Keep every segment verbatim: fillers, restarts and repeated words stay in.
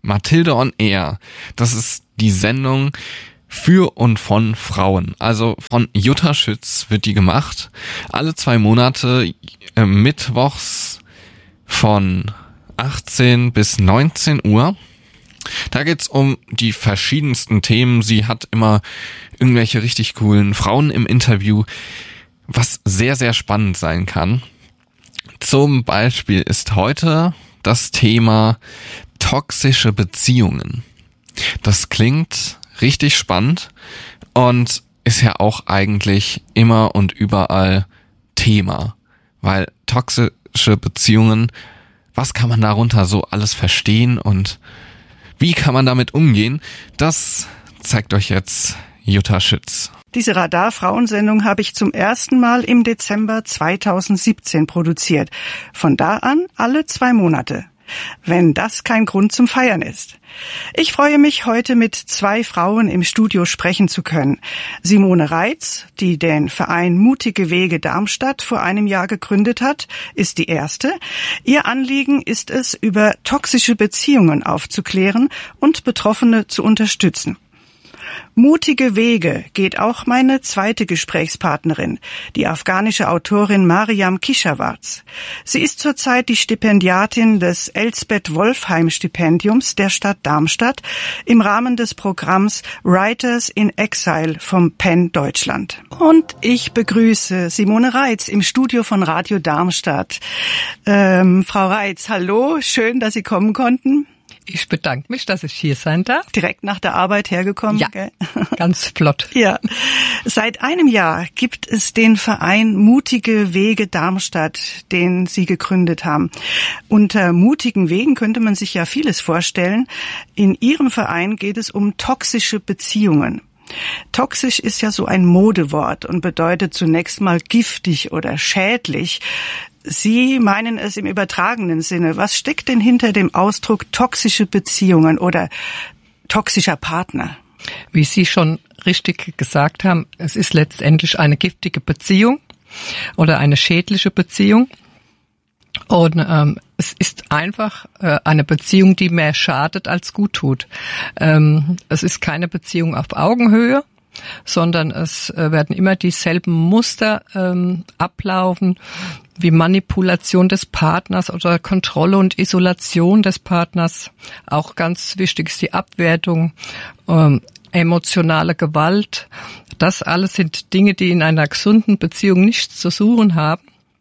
Mathilde on Air. Das ist die Sendung für und von Frauen. Also von Jutta Schütz wird die gemacht. Alle zwei Monate äh, mittwochs von achtzehn bis neunzehn Uhr. Da geht's um die verschiedensten Themen. Sie hat immer irgendwelche richtig coolen Frauen im Interview, was sehr, sehr spannend sein kann. Zum Beispiel ist heute das Thema toxische Beziehungen. Das klingt richtig spannend und ist ja auch eigentlich immer und überall Thema, weil toxische Beziehungen, was kann man darunter so alles verstehen und wie kann man damit umgehen? Das zeigt euch jetzt Jutta Schütz. Diese Radar-Frauensendung habe ich zum ersten Mal im Dezember zweitausendsiebzehn produziert. Von da an alle zwei Monate. Wenn das kein Grund zum Feiern ist. Ich freue mich, heute mit zwei Frauen im Studio sprechen zu können. Simone Reitz, die den Verein Mutige Wege Darmstadt vor einem Jahr gegründet hat, ist die erste. Ihr Anliegen ist es, über toxische Beziehungen aufzuklären und Betroffene zu unterstützen. Mutige Wege geht auch meine zweite Gesprächspartnerin, die afghanische Autorin Mariam Kishawarz. Sie ist zurzeit die Stipendiatin des Elsbeth-Wolfheim-Stipendiums der Stadt Darmstadt im Rahmen des Programms Writers in Exile vom Penn Deutschland. Und ich begrüße Simone Reitz im Studio von Radio Darmstadt. Ähm, Frau Reitz, hallo, schön, dass Sie kommen konnten. Ich bedanke mich, dass ich hier sein darf. Direkt nach der Arbeit hergekommen? Ja, gell? Ganz flott. Ja. Seit einem Jahr gibt es den Verein Mutige Wege Darmstadt, den Sie gegründet haben. Unter mutigen Wegen könnte man sich ja vieles vorstellen. In Ihrem Verein geht es um toxische Beziehungen. Toxisch ist ja so ein Modewort und bedeutet zunächst mal giftig oder schädlich. Sie meinen es im übertragenen Sinne. Was steckt denn hinter dem Ausdruck toxische Beziehungen oder toxischer Partner? Wie Sie schon richtig gesagt haben, es ist letztendlich eine giftige Beziehung oder eine schädliche Beziehung. Und ähm, es ist einfach äh, eine Beziehung, die mehr schadet als gut tut. Ähm, es ist keine Beziehung auf Augenhöhe, sondern es äh, werden immer dieselben Muster ähm, ablaufen, wie Manipulation des Partners oder Kontrolle und Isolation des Partners. Auch ganz wichtig ist die Abwertung, ähm, emotionale Gewalt. Das alles sind Dinge, die in einer gesunden Beziehung nichts zu suchen haben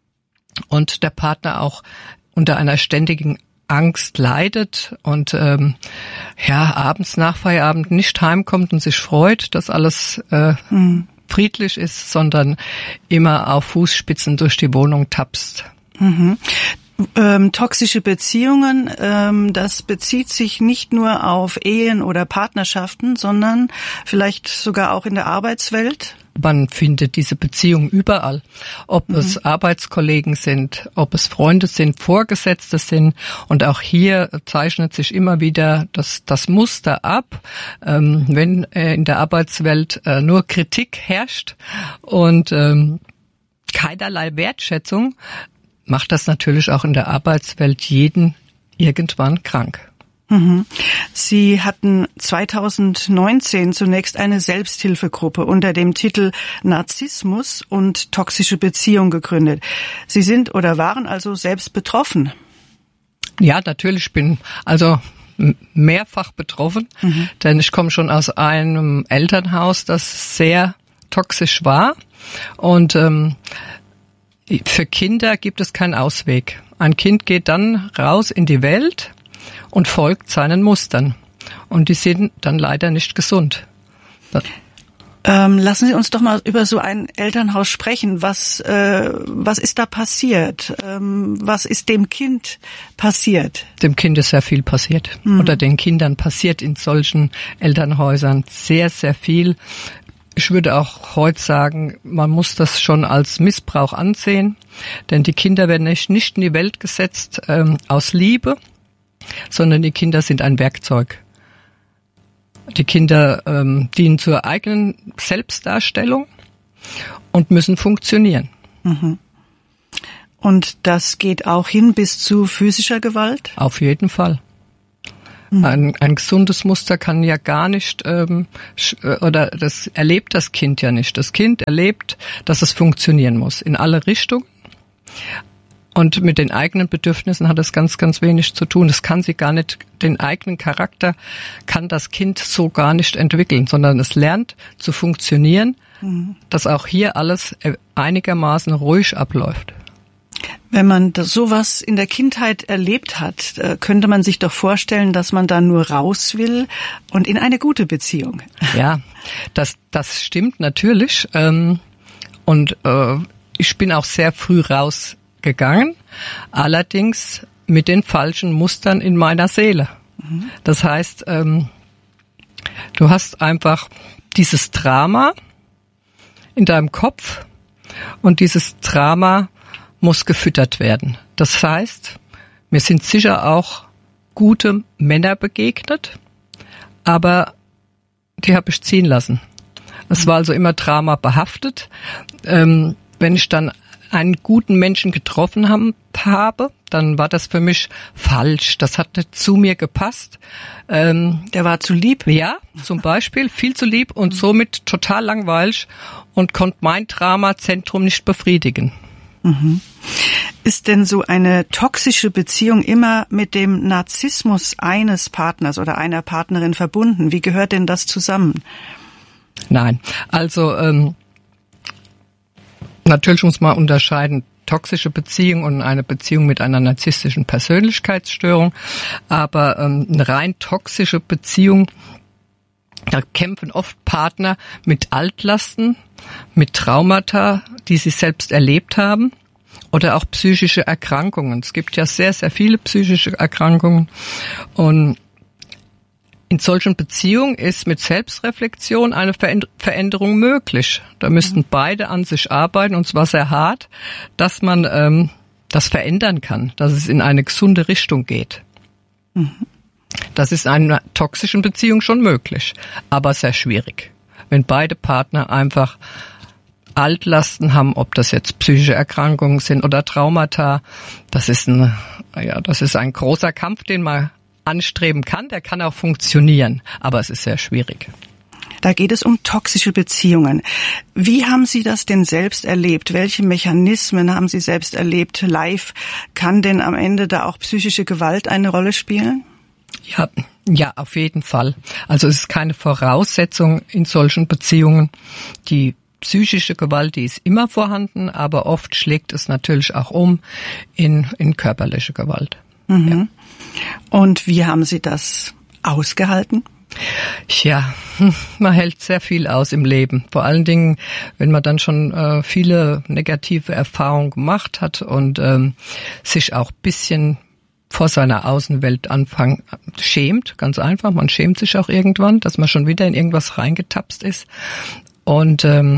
und der Partner auch unter einer ständigen Angst leidet und ähm, ja abends nach Feierabend nicht heimkommt und sich freut, dass alles äh, mhm. friedlich ist, sondern immer auf Fußspitzen durch die Wohnung tapst. Mhm. Ähm, toxische Beziehungen, ähm, das bezieht sich nicht nur auf Ehen oder Partnerschaften, sondern vielleicht sogar auch in der Arbeitswelt. Man findet diese Beziehungen überall, ob mhm. es Arbeitskollegen sind, ob es Freunde sind, Vorgesetzte sind. Und auch hier zeichnet sich immer wieder das, das Muster ab, ähm, wenn äh, in der Arbeitswelt äh, nur Kritik herrscht und ähm, keinerlei Wertschätzung, macht das natürlich auch in der Arbeitswelt jeden irgendwann krank. Mhm. Sie hatten zweitausendneunzehn zunächst eine Selbsthilfegruppe unter dem Titel Narzissmus und toxische Beziehung gegründet. Sie sind oder waren also selbst betroffen? Ja, natürlich, ich bin also mehrfach betroffen, mhm. denn ich komme schon aus einem Elternhaus, das sehr toxisch war und ähm, für Kinder gibt es keinen Ausweg. Ein Kind geht dann raus in die Welt und folgt seinen Mustern. Und die sind dann leider nicht gesund. Ähm, lassen Sie uns doch mal über so ein Elternhaus sprechen. Was, äh, was ist da passiert? Ähm, was ist dem Kind passiert? Dem Kind ist sehr viel passiert. Mhm. Oder den Kindern passiert in solchen Elternhäusern sehr, sehr viel. Ich würde auch heute sagen, man muss das schon als Missbrauch ansehen, denn die Kinder werden nicht, nicht in die Welt gesetzt ähm, aus Liebe, sondern die Kinder sind ein Werkzeug. Die Kinder ähm, dienen zur eigenen Selbstdarstellung und müssen funktionieren. Mhm. Und das geht auch hin bis zu physischer Gewalt? Auf jeden Fall. Ein, ein gesundes Muster kann ja gar nicht, ähm, oder das erlebt das Kind ja nicht. Das Kind erlebt, dass es funktionieren muss in alle Richtungen. Und mit den eigenen Bedürfnissen hat es ganz, ganz wenig zu tun. Das kann sie gar nicht, den eigenen Charakter kann das Kind so gar nicht entwickeln, sondern es lernt zu funktionieren, mhm. dass auch hier alles einigermaßen ruhig abläuft. Wenn man das, sowas in der Kindheit erlebt hat, könnte man sich doch vorstellen, dass man da nur raus will und in eine gute Beziehung. Ja, das, das stimmt natürlich. Und ich bin auch sehr früh rausgegangen, allerdings mit den falschen Mustern in meiner Seele. Mhm. Das heißt, du hast einfach dieses Drama in deinem Kopf und dieses Drama muss gefüttert werden. Das heißt, mir sind sicher auch gute Männer begegnet, aber die habe ich ziehen lassen. Es war also immer Drama behaftet. Ähm, wenn ich dann einen guten Menschen getroffen haben, habe, dann war das für mich falsch. Das hat nicht zu mir gepasst. Ähm, Der war zu lieb? Ja, zum Beispiel viel zu lieb und somit total langweilig und konnte mein Dramazentrum nicht befriedigen. Mhm. Ist denn so eine toxische Beziehung immer mit dem Narzissmus eines Partners oder einer Partnerin verbunden? Wie gehört denn das zusammen? Nein, also ähm, natürlich muss man unterscheiden toxische Beziehung und eine Beziehung mit einer narzisstischen Persönlichkeitsstörung, aber ähm, eine rein toxische Beziehung, da kämpfen oft Partner mit Altlasten, mit Traumata, die sie selbst erlebt haben, oder auch psychische Erkrankungen. Es gibt ja sehr, sehr viele psychische Erkrankungen. Und in solchen Beziehungen ist mit Selbstreflexion eine Veränderung möglich. Da müssten beide an sich arbeiten, und zwar sehr hart, dass man ähm, das verändern kann, dass es in eine gesunde Richtung geht. Mhm. Das ist in einer toxischen Beziehung schon möglich, aber sehr schwierig. Wenn beide Partner einfach Altlasten haben, ob das jetzt psychische Erkrankungen sind oder Traumata, das ist ein, ja, das ist ein großer Kampf, den man anstreben kann. Der kann auch funktionieren, aber es ist sehr schwierig. Da geht es um toxische Beziehungen. Wie haben Sie das denn selbst erlebt? Welche Mechanismen haben Sie selbst erlebt live? Kann denn am Ende da auch psychische Gewalt eine Rolle spielen? Ja, ja, auf jeden Fall. Also es ist keine Voraussetzung in solchen Beziehungen. Die psychische Gewalt, die ist immer vorhanden, aber oft schlägt es natürlich auch um in, in körperliche Gewalt. Mhm. Ja. Und wie haben Sie das ausgehalten? Ja, man hält sehr viel aus im Leben. Vor allen Dingen, wenn man dann schon äh, viele negative Erfahrungen gemacht hat und ähm, sich auch ein bisschen vor seiner Außenwelt anfangen, schämt, ganz einfach. Man schämt sich auch irgendwann, dass man schon wieder in irgendwas reingetapst ist. Und ähm,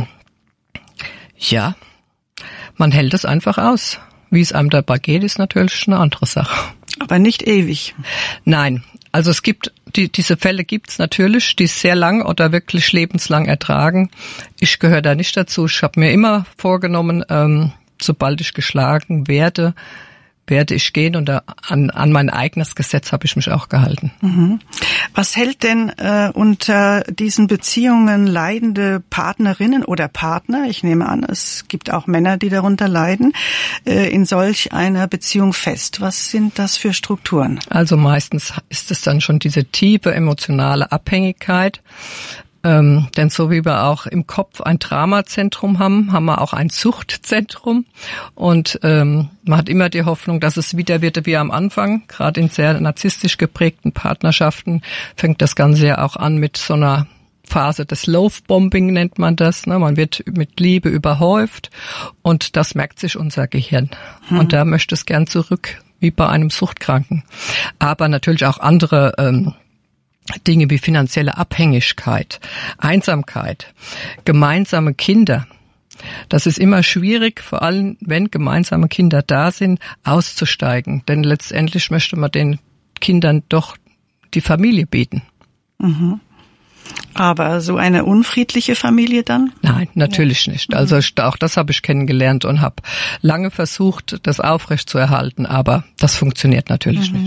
ja, man hält es einfach aus. Wie es einem dabei geht, ist natürlich eine andere Sache. Aber nicht ewig. Nein, also es gibt, die, diese Fälle gibt es natürlich, die sehr lang oder wirklich lebenslang ertragen. Ich gehöre da nicht dazu. Ich habe mir immer vorgenommen, ähm, sobald ich geschlagen werde, werde ich gehen, und da an, an mein eigenes Gesetz habe ich mich auch gehalten. Mhm. Was hält denn äh, unter diesen Beziehungen leidende Partnerinnen oder Partner, ich nehme an, es gibt auch Männer, die darunter leiden, äh, in solch einer Beziehung fest? Was sind das für Strukturen? Also meistens ist es dann schon diese tiefe emotionale Abhängigkeit. Ähm, denn so wie wir auch im Kopf ein Dramazentrum haben, haben wir auch ein Suchtzentrum. Und ähm, man hat immer die Hoffnung, dass es wieder wird wie am Anfang. Gerade in sehr narzisstisch geprägten Partnerschaften fängt das Ganze ja auch an mit so einer Phase des Love-Bombing, nennt man das. Ne? Man wird mit Liebe überhäuft, und das merkt sich unser Gehirn. Hm. Und da möchte es gern zurück, wie bei einem Suchtkranken. Aber natürlich auch andere ähm, Dinge wie finanzielle Abhängigkeit, Einsamkeit, gemeinsame Kinder. Das ist immer schwierig, vor allem wenn gemeinsame Kinder da sind, auszusteigen. Denn letztendlich möchte man den Kindern doch die Familie bieten. Mhm. Aber so eine unfriedliche Familie dann? Nein, natürlich ja. nicht. Also auch das habe ich kennengelernt und habe lange versucht, das aufrechtzuerhalten, aber das funktioniert natürlich mhm. nicht.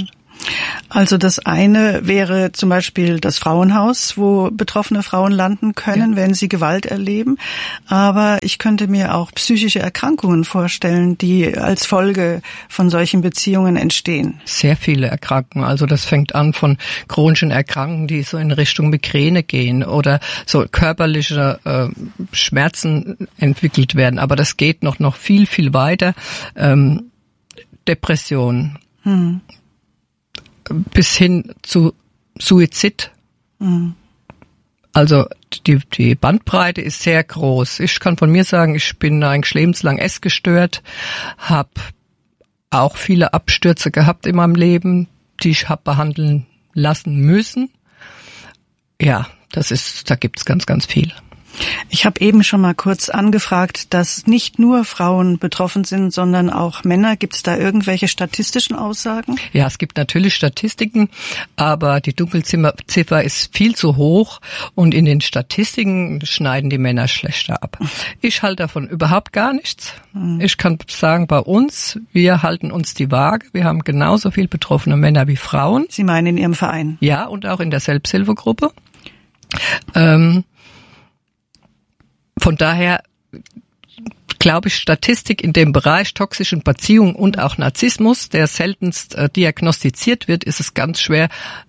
Also das eine wäre zum Beispiel das Frauenhaus, wo betroffene Frauen landen können, ja, wenn sie Gewalt erleben. Aber ich könnte mir auch psychische Erkrankungen vorstellen, die als Folge von solchen Beziehungen entstehen. Sehr viele Erkrankungen. Also das fängt an von chronischen Erkrankungen, die so in Richtung Migräne gehen oder so körperliche äh, Schmerzen entwickelt werden. Aber das geht noch noch viel, viel weiter. Ähm, Depression. Hm. Bis hin zu Suizid. Mhm. Also die, die Bandbreite ist sehr groß. Ich kann von mir sagen, ich bin eigentlich lebenslang essgestört, habe auch viele Abstürze gehabt in meinem Leben, die ich habe behandeln lassen müssen. Ja, das ist, da gibt's ganz, ganz viel. Ich habe eben schon mal kurz angefragt, dass nicht nur Frauen betroffen sind, sondern auch Männer. Gibt es da irgendwelche statistischen Aussagen? Ja, es gibt natürlich Statistiken, aber die Dunkelziffer ist viel zu hoch und in den Statistiken schneiden die Männer schlechter ab. Ich halte davon überhaupt gar nichts. Ich kann sagen, bei uns, wir halten uns die Waage. Wir haben genauso viel betroffene Männer wie Frauen. Sie meinen in Ihrem Verein? Ja, und auch in der Selbsthilfegruppe. Ähm, Von daher glaube ich, Statistik in dem Bereich toxischen Beziehungen und auch Narzissmus, der seltenst äh, diagnostiziert wird, ist es ganz schwer,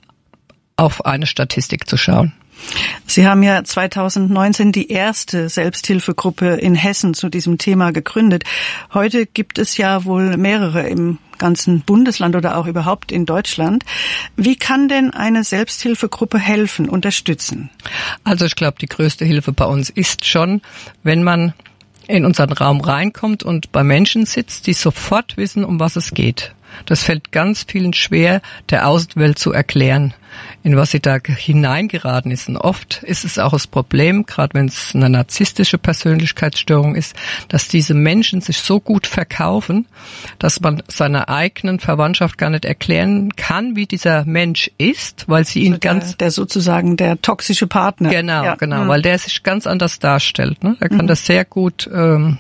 auf eine Statistik zu schauen. Sie haben ja zweitausendneunzehn die erste Selbsthilfegruppe in Hessen zu diesem Thema gegründet. Heute gibt es ja wohl mehrere im ganzen Bundesland oder auch überhaupt in Deutschland. Wie kann denn eine Selbsthilfegruppe helfen, unterstützen? Also ich glaube, die größte Hilfe bei uns ist schon, wenn man in unseren Raum reinkommt und bei Menschen sitzt, die sofort wissen, um was es geht. Das fällt ganz vielen schwer, der Außenwelt zu erklären, in was sie da hineingeraten ist. Und oft ist es auch das Problem, gerade wenn es eine narzisstische Persönlichkeitsstörung ist, dass diese Menschen sich so gut verkaufen, dass man seiner eigenen Verwandtschaft gar nicht erklären kann, wie dieser Mensch ist, weil sie ihn also der, ganz... Der sozusagen der toxische Partner. Genau, ja. genau, mhm. weil der sich ganz anders darstellt. Ne? Er kann mhm. das sehr gut... Ähm,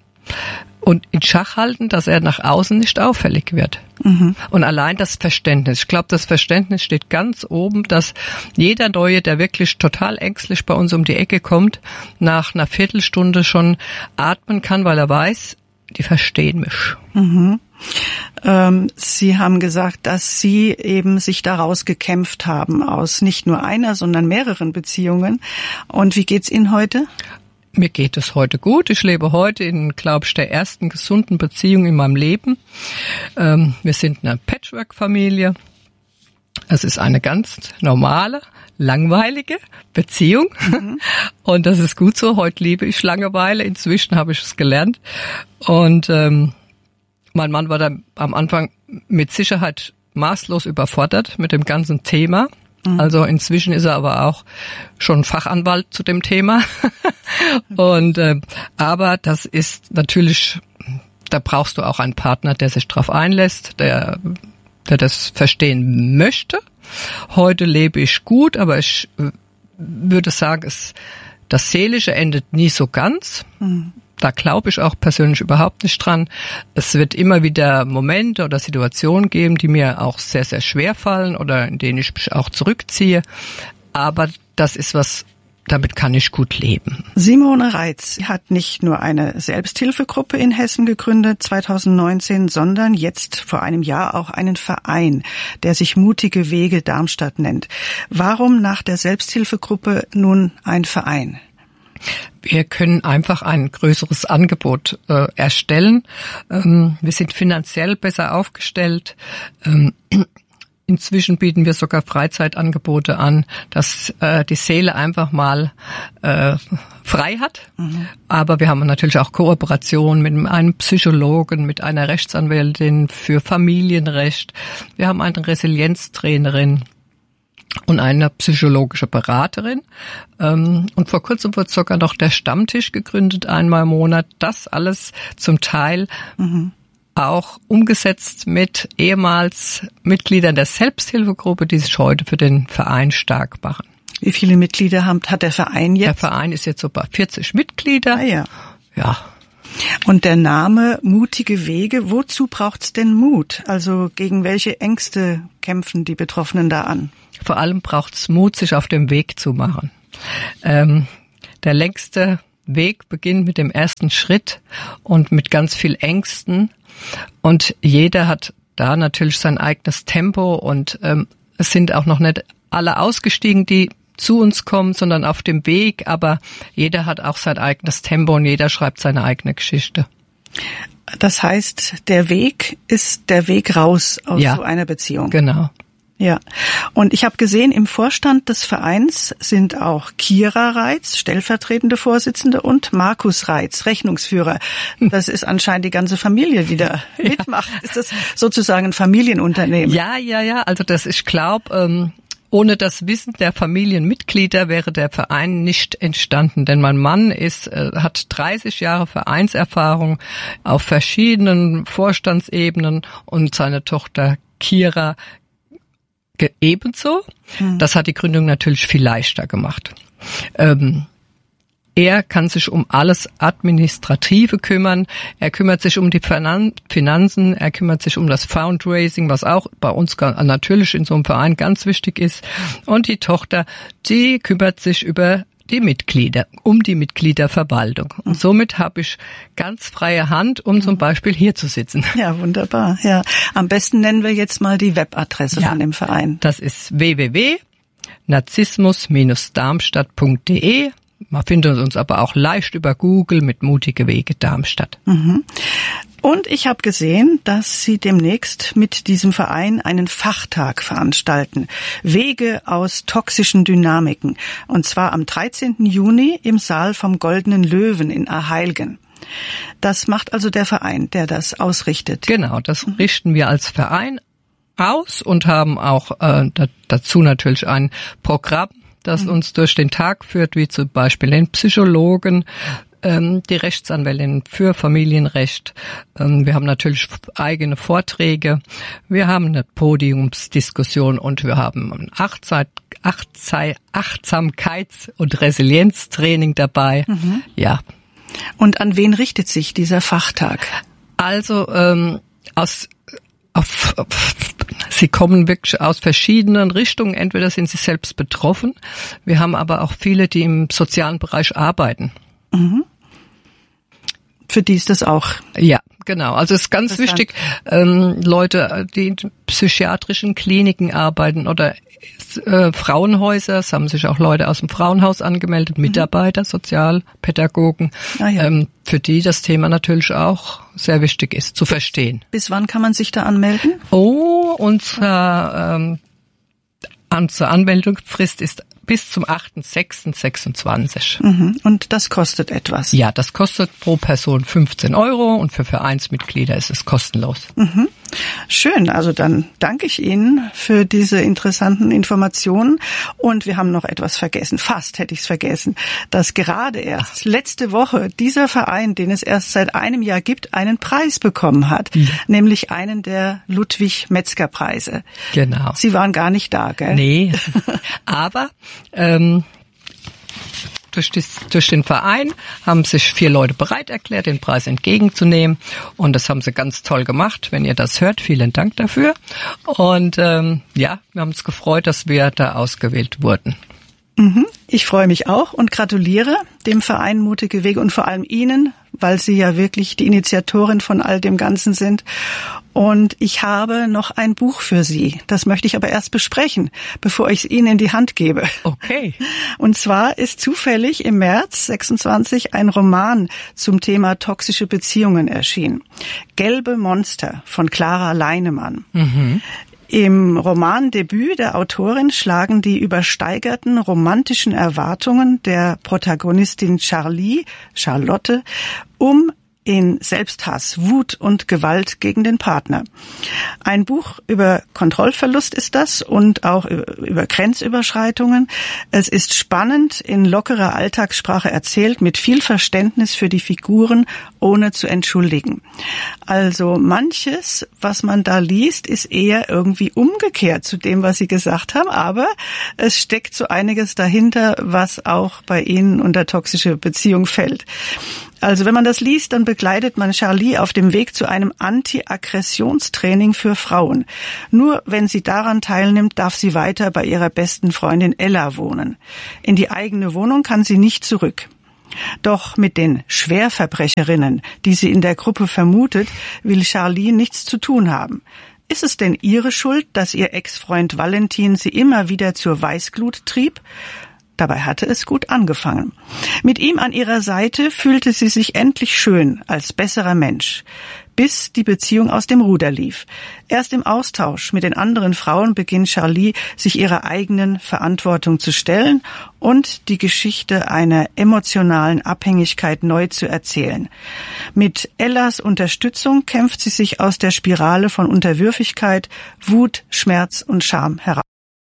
und in Schach halten, dass er nach außen nicht auffällig wird. Mhm. Und allein das Verständnis. Ich glaube, das Verständnis steht ganz oben, dass jeder Neue, der wirklich total ängstlich bei uns um die Ecke kommt, nach einer Viertelstunde schon atmen kann, weil er weiß, die verstehen mich. Mhm. Ähm, Sie haben gesagt, dass Sie eben sich daraus gekämpft haben, aus nicht nur einer, sondern mehreren Beziehungen. Und wie geht's Ihnen heute? Mir geht es heute gut. Ich lebe heute in, glaube ich, der ersten gesunden Beziehung in meinem Leben. Ähm, wir sind eine Patchwork-Familie. Es ist eine ganz normale, langweilige Beziehung. Mhm. Und das ist gut so. Heute liebe ich Langeweile. Inzwischen habe ich es gelernt. Und ähm, mein Mann war da am Anfang mit Sicherheit maßlos überfordert mit dem ganzen Thema. Also inzwischen ist er aber auch schon Fachanwalt zu dem Thema. Und äh, aber das ist natürlich, da brauchst du auch einen Partner, der sich drauf einlässt, der der das verstehen möchte. Heute lebe ich gut, aber ich würde sagen, es das Seelische endet nie so ganz. Mhm. Da glaube ich auch persönlich überhaupt nicht dran. Es wird immer wieder Momente oder Situationen geben, die mir auch sehr, sehr schwer fallen oder in denen ich mich auch zurückziehe. Aber das ist was, damit kann ich gut leben. Simone Reitz hat nicht nur eine Selbsthilfegruppe in Hessen gegründet zweitausendneunzehn, sondern jetzt vor einem Jahr auch einen Verein, der sich Mutige Wege Darmstadt nennt. Warum nach der Selbsthilfegruppe nun ein Verein? Wir können einfach ein größeres Angebot äh, erstellen. Ähm, wir sind finanziell besser aufgestellt. Ähm, inzwischen bieten wir sogar Freizeitangebote an, dass äh, die Seele einfach mal äh, frei hat. Mhm. Aber wir haben natürlich auch Kooperation mit einem Psychologen, mit einer Rechtsanwältin für Familienrecht. Wir haben eine Resilienztrainerin und eine psychologische Beraterin. Und vor kurzem wurde sogar noch der Stammtisch gegründet, einmal im Monat. Das alles zum Teil mhm. auch umgesetzt mit ehemals Mitgliedern der Selbsthilfegruppe, die sich heute für den Verein stark machen. Wie viele Mitglieder hat der Verein jetzt? Der Verein ist jetzt so bei vierzig Mitglieder. Ah, ja. Ja. Und der Name Mutige Wege, wozu braucht's denn Mut? Also gegen welche Ängste kämpfen die Betroffenen da an? Vor allem braucht's Mut, sich auf den Weg zu machen. Ähm, der längste Weg beginnt mit dem ersten Schritt und mit ganz viel Ängsten. Und jeder hat da natürlich sein eigenes Tempo und ähm, es sind auch noch nicht alle ausgestiegen, die zu uns kommen, sondern auf dem Weg. Aber jeder hat auch sein eigenes Tempo und jeder schreibt seine eigene Geschichte. Das heißt, der Weg ist der Weg raus aus ja, so einer Beziehung. Genau. Ja, und ich habe gesehen, im Vorstand des Vereins sind auch Kira Reitz, stellvertretende Vorsitzende, und Markus Reitz, Rechnungsführer. Das ist anscheinend die ganze Familie, die da ja. mitmacht. Ist das sozusagen ein Familienunternehmen? Ja, ja, ja. Also das, ich glaube, ähm, ohne das Wissen der Familienmitglieder wäre der Verein nicht entstanden. Denn mein Mann ist, äh, hat dreißig Jahre Vereinserfahrung auf verschiedenen Vorstandsebenen und seine Tochter Kira ebenso. Das hat die Gründung natürlich viel leichter gemacht. Ähm, er kann sich um alles Administrative kümmern. Er kümmert sich um die Finanzen. Er kümmert sich um das Fundraising, was auch bei uns natürlich in so einem Verein ganz wichtig ist. Und die Tochter, die kümmert sich über die Mitglieder, um die Mitgliederverwaltung. Und somit habe ich ganz freie Hand, um zum Beispiel hier zu sitzen. Ja, wunderbar. Ja, am besten nennen wir jetzt mal die Webadresse ja, von dem Verein. Das ist w w w punkt narzissmus Bindestrich darmstadt punkt d e. Man findet uns aber auch leicht über Google mit Mutige Wege Darmstadt. Mhm. Und ich habe gesehen, dass Sie demnächst mit diesem Verein einen Fachtag veranstalten. Wege aus toxischen Dynamiken. Und zwar am dreizehnten Juni im Saal vom Goldenen Löwen in Aheilgen. Das macht also der Verein, der das ausrichtet. Genau, das richten wir als Verein aus und haben auch äh, dazu natürlich ein Programm, das uns durch den Tag führt, wie zum Beispiel den Psychologen, ähm, die Rechtsanwältin für Familienrecht. Ähm, wir haben natürlich eigene Vorträge. Wir haben eine Podiumsdiskussion und wir haben ein Achtsam- Achtsam- Achtsamkeits- und Resilienztraining dabei. Mhm. Ja. Und an wen richtet sich dieser Fachtag? Also ähm, aus Auf, auf, sie kommen wirklich aus verschiedenen Richtungen. Entweder sind sie selbst betroffen. Wir haben aber auch viele, die im sozialen Bereich arbeiten. Mhm. Für die ist das auch. Ja, genau. Also es ist ganz wichtig, ähm, Leute, die in psychiatrischen Kliniken arbeiten oder äh, Frauenhäuser. Es haben sich auch Leute aus dem Frauenhaus angemeldet, Mitarbeiter, mhm. Sozialpädagogen, ah, ja. ähm, für die das Thema natürlich auch sehr wichtig ist, zu verstehen. Bis wann kann man sich da anmelden? Oh, unsere, ähm, unsere Anmeldungsfrist ist bis zum achten sechsten sechsundzwanzig. Mhm. Und das kostet etwas? Ja, das kostet pro Person fünfzehn Euro und für Vereinsmitglieder ist es kostenlos. Mhm. Schön, also dann danke ich Ihnen für diese interessanten Informationen. Und wir haben noch etwas vergessen, fast hätte ich es vergessen, dass gerade erst letzte Woche dieser Verein, den es erst seit einem Jahr gibt, einen Preis bekommen hat, ja. nämlich einen der Ludwig-Metzger-Preise. Genau. Sie waren gar nicht da, gell? Nee, aber ähm, Durch, das, durch den Verein haben sich vier Leute bereit erklärt, den Preis entgegenzunehmen. Und das haben sie ganz toll gemacht. Wenn ihr das hört, vielen Dank dafür. Und ähm, ja, wir haben uns gefreut, dass wir da ausgewählt wurden. Mhm. Ich freue mich auch und gratuliere dem Verein Mutige Wege und vor allem Ihnen, weil Sie ja wirklich die Initiatorin von all dem Ganzen sind. Und ich habe noch ein Buch für Sie. Das möchte ich aber erst besprechen, bevor ich es Ihnen in die Hand gebe. Okay. Und zwar ist zufällig im März sechsundzwanzig ein Roman zum Thema toxische Beziehungen erschienen. Gelbe Monster von Clara Leinemann. Mhm. Im Romandebüt der Autorin schlagen die übersteigerten romantischen Erwartungen der Protagonistin Charlie, Charlotte, um in Selbsthass, Wut und Gewalt gegen den Partner. Ein Buch über Kontrollverlust ist das und auch über Grenzüberschreitungen. Es ist spannend, in lockerer Alltagssprache erzählt, mit viel Verständnis für die Figuren, ohne zu entschuldigen. Also manches, was man da liest, ist eher irgendwie umgekehrt zu dem, was Sie gesagt haben, aber es steckt so einiges dahinter, was auch bei Ihnen unter toxische Beziehung fällt. Also wenn man das liest, dann begleitet man Charlie auf dem Weg zu einem Anti-Aggressionstraining für Frauen. Nur wenn sie daran teilnimmt, darf sie weiter bei ihrer besten Freundin Ella wohnen. In die eigene Wohnung kann sie nicht zurück. Doch mit den Schwerverbrecherinnen, die sie in der Gruppe vermutet, will Charlie nichts zu tun haben. Ist es denn ihre Schuld, dass ihr Ex-Freund Valentin sie immer wieder zur Weißglut trieb? Dabei hatte es gut angefangen. Mit ihm an ihrer Seite fühlte sie sich endlich schön, als besserer Mensch, bis die Beziehung aus dem Ruder lief. Erst im Austausch mit den anderen Frauen beginnt Charlie, sich ihrer eigenen Verantwortung zu stellen und die Geschichte einer emotionalen Abhängigkeit neu zu erzählen. Mit Ellas Unterstützung kämpft sie sich aus der Spirale von Unterwürfigkeit, Wut, Schmerz und Scham heraus.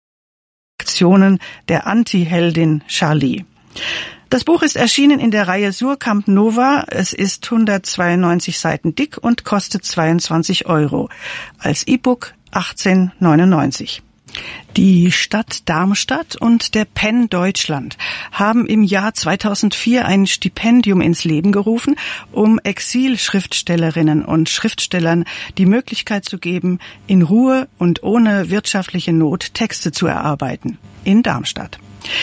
Aktionen der Anti-Heldin Charlie. Das Buch ist erschienen in der Reihe Suhrkamp Nova. Es ist hundertzweiundneunzig Seiten dick und kostet zweiundzwanzig Euro. Als E-Book achtzehn neunundneunzig. Die Stadt Darmstadt und der Penn Deutschland haben im Jahr zweitausendvier ein Stipendium ins Leben gerufen, um Exilschriftstellerinnen und Schriftstellern die Möglichkeit zu geben, in Ruhe und ohne wirtschaftliche Not Texte zu erarbeiten. In Darmstadt.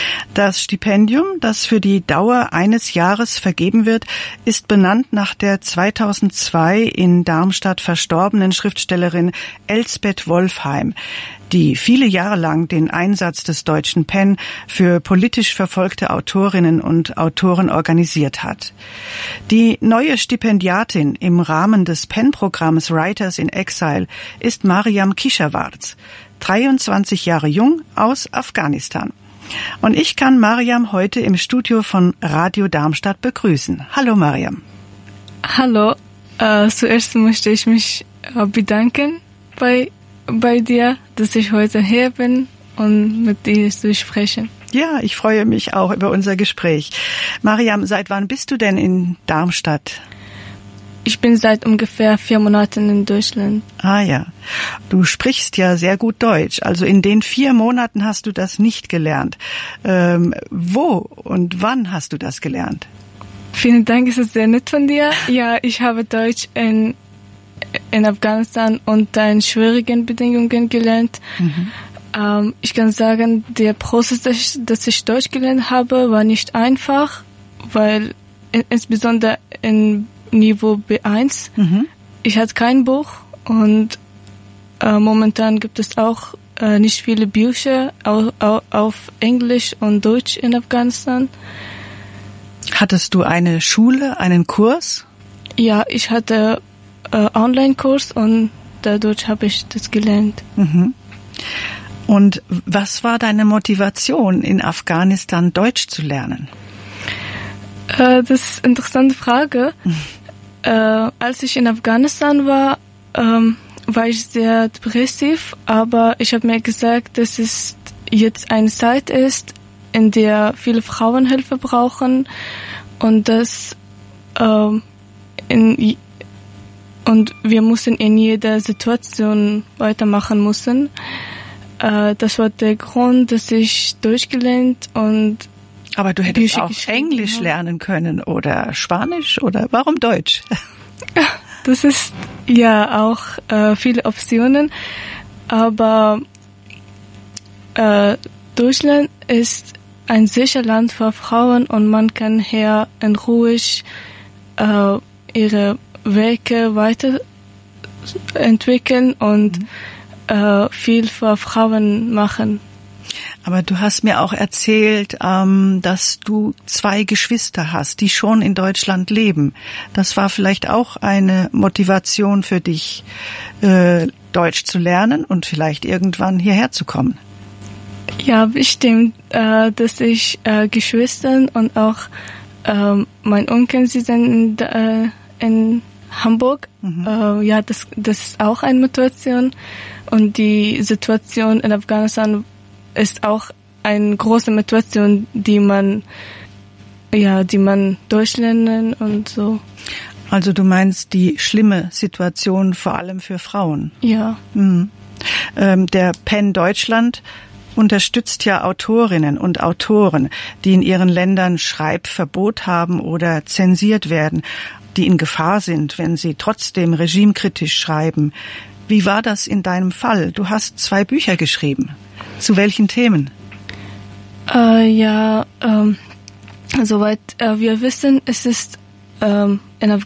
Das Stipendium, das für die Dauer eines Jahres vergeben wird, ist benannt nach der zweitausendzwei in Darmstadt verstorbenen Schriftstellerin Elsbeth Wolfheim, die viele Jahre lang den Einsatz des deutschen Penn für politisch verfolgte Autorinnen und Autoren organisiert hat. Die neue Stipendiatin im Rahmen des Penn-Programms Writers in Exile ist Mariam Kishawarz, dreiundzwanzig Jahre jung, aus Afghanistan. Und ich kann Mariam heute im Studio von Radio Darmstadt begrüßen. Hallo Mariam. Hallo, äh, zuerst möchte ich mich äh, bedanken bei, bei dir, dass ich heute hier bin und mit dir zu sprechen. Ja, ich freue mich auch über unser Gespräch. Mariam, seit wann bist du denn in Darmstadt? Ich bin seit ungefähr vier Monaten in Deutschland. Ah ja, du sprichst ja sehr gut Deutsch. Also in den vier Monaten hast du das nicht gelernt. Ähm, wo und wann hast du das gelernt? Vielen Dank, es ist sehr nett von dir. Ja, ich habe Deutsch in, in Afghanistan unter in schwierigen Bedingungen gelernt. Mhm. Ähm, ich kann sagen, der Prozess, dass ich, dass ich Deutsch gelernt habe, war nicht einfach, weil in, insbesondere in Niveau B eins. Mhm. Ich hatte kein Buch und äh, momentan gibt es auch äh, nicht viele Bücher au, au, auf Englisch und Deutsch in Afghanistan. Hattest du eine Schule, einen Kurs? Ja, ich hatte äh, Online-Kurs und dadurch habe ich das gelernt. Mhm. Und was war deine Motivation, in Afghanistan Deutsch zu lernen? Äh, das ist eine interessante Frage. Mhm. Äh, als ich in Afghanistan war, ähm, war ich sehr depressiv, aber ich habe mir gesagt, dass es jetzt eine Zeit ist, in der viele Frauen Hilfe brauchen und dass äh, in, und wir müssen in jeder Situation weitermachen müssen. Äh, das war der Grund, dass ich Deutsch gelernt und aber du hättest auch Englisch lernen können oder Spanisch oder warum Deutsch? Das ist ja auch äh, viele Optionen, aber äh, Deutschland ist ein sicheres Land für Frauen und man kann hier in Ruhe äh, ihre Werke weiterentwickeln und mhm. äh, viel für Frauen machen. Aber du hast mir auch erzählt, ähm, dass du zwei Geschwister hast, die schon in Deutschland leben. Das war vielleicht auch eine Motivation für dich, äh, Deutsch zu lernen und vielleicht irgendwann hierher zu kommen. Ja, bestimmt, äh, dass ich äh, Geschwister und auch äh, mein Onkel, sie sind in, äh, in Hamburg. Mhm. Äh, ja, das, das ist auch eine Motivation. Und die Situation in Afghanistan ist auch eine große Motivation, die man, ja, die man durchlernen und so. Also du meinst die schlimme Situation vor allem für Frauen? Ja. Mhm. Ähm, der Penn Deutschland unterstützt ja Autorinnen und Autoren, die in ihren Ländern Schreibverbot haben oder zensiert werden, die in Gefahr sind, wenn sie trotzdem regimekritisch schreiben. Wie war das in deinem Fall? Du hast zwei Bücher geschrieben. Zu welchen Themen? Äh, ja, ähm, soweit äh, wir wissen, es ist ähm, in